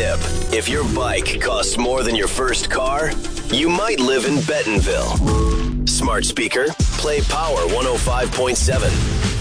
tip. If your bike costs more than your first car, you might live in Bentonville. Smart speaker, play Power 105.7.